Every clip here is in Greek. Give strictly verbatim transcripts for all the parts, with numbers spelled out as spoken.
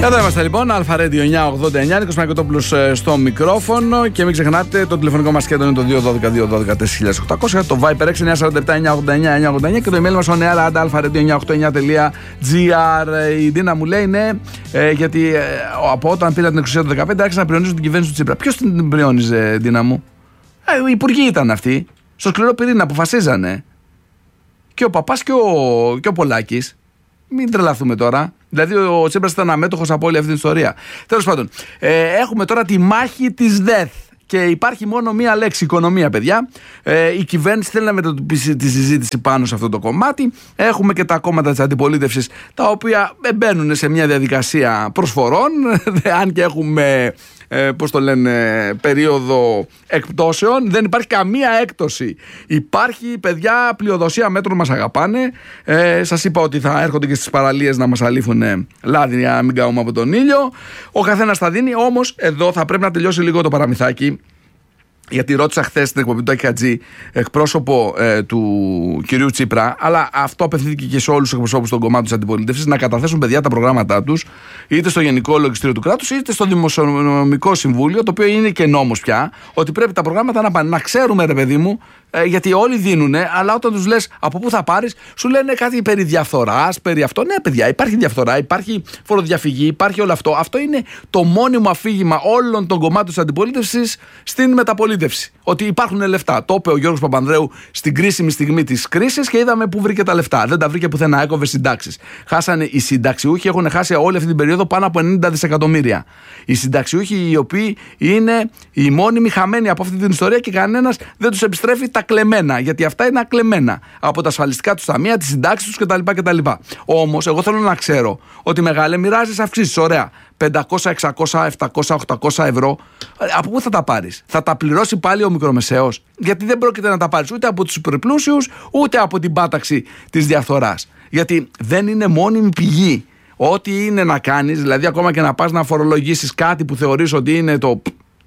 Εδώ είμαστε λοιπόν, Αλφα Radio εννιακόσια ογδόντα εννιά, Νίκος Μαγκοτόπουλος στο μικρόφωνο και μην ξεχνάτε το τηλεφωνικό μας κέντρο είναι το δύο ένα δύο δύο ένα δύο τέσσερα οκτώ μηδέν μηδέν, το Viper έξι εννιά τέσσερα επτά εννιά ογδόντα εννιά εννιά ογδόντα εννιά και το email μας ο νεάρα άντα αλφα ρέιντιο εννιακόσια ογδόντα εννιά τελεία τζι άρ. Η Ντίνα μου λέει ναι, ε, γιατί ε, από όταν πήρα την εξουσία του δεκαπέντε άρχισα να πριονίζω την κυβέρνηση του Τσίπρα. Ποιος την πριόνιζε, Ντίνα μου? Ε, οι υπουργοί ήταν αυτοί. Στο σκληρό πυρήνα αποφασίζανε. Και ο Παπάς και ο, και ο Πολάκης. Μην τρελαθούμε τώρα. Δηλαδή, ο Τσίπρας ήταν αμέτωχος από όλη αυτή την ιστορία. Τέλος πάντων, ε, έχουμε τώρα τη μάχη της ΔΕΘ. Και υπάρχει μόνο μία λέξη, οικονομία, παιδιά. Ε, η κυβέρνηση θέλει να μετατοπίσει τη συζήτηση πάνω σε αυτό το κομμάτι. Έχουμε και τα κόμματα της αντιπολίτευσης, τα οποία μπαίνουν σε μια διαδικασία προσφορών. Αν και έχουμε, ε, πώς το λένε, περίοδο εκπτώσεων, δεν υπάρχει καμία έκπτωση. Υπάρχει, παιδιά, πλειοδοσία μέτρων, μας αγαπάνε. Ε, σας είπα ότι θα έρχονται και στις παραλίες να μας αλήφουν λάδι για να μην καούμε από τον ήλιο. Ο καθένας θα δίνει, όμως εδώ θα πρέπει να τελειώσει λίγο το παραμυθάκι. Γιατί ρώτησα χθες στην εκπομπή του Άκη Χατζή, εκπρόσωπο ε, του κυρίου Τσίπρα, αλλά αυτό απευθύνθηκε και σε όλους τους εκπροσώπους των κομμάτων της αντιπολίτευσης, να καταθέσουν, παιδιά, τα προγράμματά τους, είτε στο Γενικό Λογιστήριο του Κράτους, είτε στο Δημοσιονομικό Συμβούλιο, το οποίο είναι και νόμος πια, ότι πρέπει τα προγράμματα να πάνε. Να ξέρουμε, ρε παιδί μου, ε, γιατί όλοι δίνουνε, αλλά όταν τους λες από πού θα πάρεις, σου λένε κάτι περί διαφθοράς, περί αυτό. Ναι, παιδιά, υπάρχει διαφθορά, υπάρχει φοροδιαφυγή, υπάρχει όλο αυτό. Αυτό είναι το μόνιμο αφήγημα όλων των κομμάτων της αντιπολίτευσης στην μεταπολίτευση. Ότι υπάρχουν λεφτά. Το είπε ο Γιώργος Παπανδρέου στην κρίσιμη στιγμή της κρίσης και είδαμε πού βρήκε τα λεφτά. Δεν τα βρήκε πουθενά, έκοβε συντάξεις. Χάσανε οι συνταξιούχοι, έχουν χάσει όλη αυτή την περίοδο πάνω από ενενήντα δισεκατομμύρια. Οι συνταξιούχοι, οι οποίοι είναι οι μόνιμοι χαμένοι από αυτή την ιστορία και κανένας δεν τους επιστρέφει τα κλεμμένα. Γιατί αυτά είναι ακλεμμένα από τα ασφαλιστικά τους ταμεία, τις συντάξεις τους κτλ. κτλ. Όμως, εγώ θέλω να ξέρω ότι μεγάλε μοιράζεις αυξήσεις. Ωραία. πεντακόσια, εξακόσια, επτακόσια, οκτακόσια ευρώ. Από πού θα τα πάρεις? Θα τα πληρώσει πάλι ο μικρομεσαίος? Γιατί δεν πρόκειται να τα πάρεις ούτε από τους υπερπλούσιους, ούτε από την πάταξη της διαφθοράς. Γιατί δεν είναι μόνιμη πηγή. Ό,τι είναι να κάνεις, δηλαδή ακόμα και να πας να φορολογήσεις κάτι που θεωρείς ότι είναι το,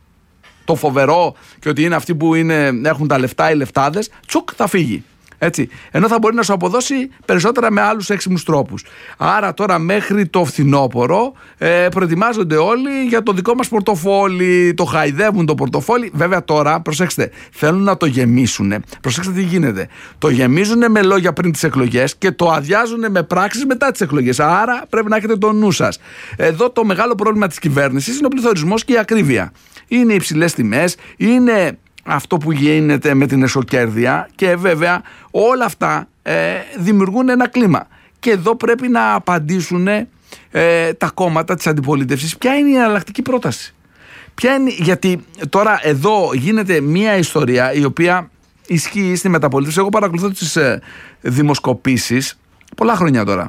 το φοβερό και ότι είναι αυτοί που είναι, έχουν τα λεφτά οι λεφτάδες, τσουκ, θα φύγει. Έτσι. Ενώ θα μπορεί να σου αποδώσει περισσότερα με άλλους έξιμους τρόπους. Άρα τώρα μέχρι το φθινόπωρο ε, προετοιμάζονται όλοι για το δικό μας πορτοφόλι. Το χαϊδεύουν το πορτοφόλι. Βέβαια τώρα, προσέξτε, θέλουν να το γεμίσουν. Προσέξτε τι γίνεται. Το γεμίζουν με λόγια πριν τις εκλογές και το αδειάζουν με πράξεις μετά τις εκλογές. Άρα πρέπει να έχετε το νου σας. Εδώ το μεγάλο πρόβλημα της κυβέρνησης είναι ο πληθωρισμός και η ακρίβεια. Είναι οι υψηλές τιμές, είναι αυτό που γίνεται με την εσωκέρδεια και βέβαια όλα αυτά ε, δημιουργούν ένα κλίμα. Και εδώ πρέπει να απαντήσουν ε, τα κόμματα της αντιπολίτευσης ποια είναι η εναλλακτική πρόταση. Ποια είναι, γιατί τώρα εδώ γίνεται μια ιστορία η οποία ισχύει στη μεταπολίτευση. Εγώ παρακολουθώ τις ε, δημοσκοπήσεις πολλά χρόνια τώρα.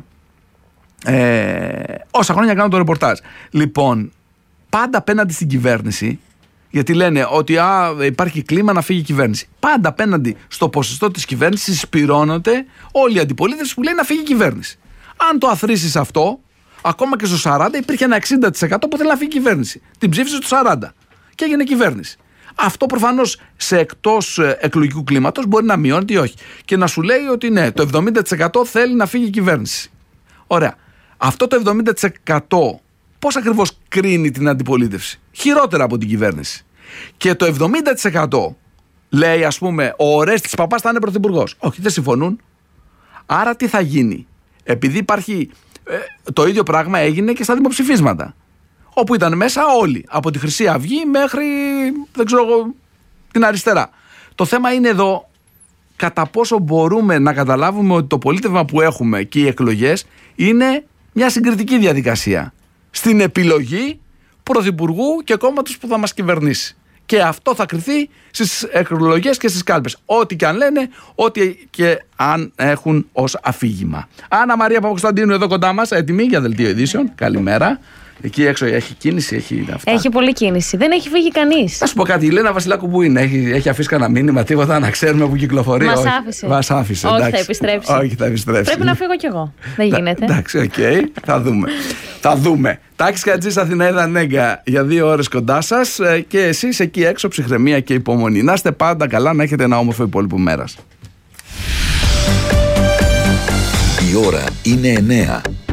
Ε, όσα χρόνια κάνω το ρεπορτάζ. Λοιπόν, πάντα απέναντι στην κυβέρνηση, γιατί λένε ότι α, υπάρχει κλίμα να φύγει η κυβέρνηση. Πάντα απέναντι στο ποσοστό της κυβέρνησης συσπηρώνονται όλοι οι αντιπολίτες που λένε να φύγει η κυβέρνηση. Αν το αθροίσεις αυτό, ακόμα και στο σαράντα υπήρχε ένα εξήντα τοις εκατό που θέλει να φύγει η κυβέρνηση. Την ψήφισε στο σαράντα και έγινε κυβέρνηση. Αυτό προφανώς σε εκτός εκλογικού κλίματος μπορεί να μειώνεται ή όχι. Και να σου λέει ότι ναι, το εβδομήντα τοις εκατό θέλει να φύγει η κυβέρνηση. Ωραία. Αυτό το εβδομήντα τοις εκατό πώς ακριβώς κρίνει την αντιπολίτευση? Χειρότερα από την κυβέρνηση. Και το εβδομήντα τοις εκατό λέει, ας πούμε, ο Ορέστης Παπάς θα είναι πρωθυπουργός. Όχι, δεν συμφωνούν. Άρα τι θα γίνει? Επειδή υπάρχει ε, το ίδιο πράγμα έγινε και στα δημοψηφίσματα, όπου ήταν μέσα όλοι, από τη Χρυσή Αυγή μέχρι, δεν ξέρω εγώ, την αριστερά. Το θέμα είναι εδώ κατά πόσο μπορούμε να καταλάβουμε ότι το πολίτευμα που έχουμε και οι εκλογές είναι μια συγκριτική διαδικασία στην επιλογή πρωθυπουργού και κόμματος που θα μας κυβερνήσει. Και αυτό θα κριθεί στις εκλογές και στις κάλπες. Ό,τι και αν λένε, ό,τι και αν έχουν ως αφήγημα. Άννα Μαρία Παπακοσταντίνου εδώ κοντά μας, έτοιμη για δελτίο ειδήσεων. Καλημέρα. Εκεί έξω έχει κίνηση, έχει αυτά. Έχει πολλή κίνηση. Δεν έχει φύγει κανείς. Να σου πω κάτι, η Λένα Βασιλάκου που είναι, έχει, έχει αφήσει κανένα μήνυμα, τίποτα να ξέρουμε που κυκλοφορεί? Μας άφησε. Μας άφησε. Όχι, εντάξει. θα επιστρέψει. Όχι, θα επιστρέψει. Πρέπει να φύγω κι εγώ. Δεν γίνεται. Εντάξει, οκ, okay. θα δούμε. θα δούμε. Τάκης Χατζής, Αθηναίδα Νέγκα, για δύο ώρες κοντά σας και εσείς εκεί έξω, ψυχραιμία και υπομονή. Να είστε πάντα καλά, να έχετε ένα όμορφο υπόλοιπο μέρας. Η ώρα είναι εννέα.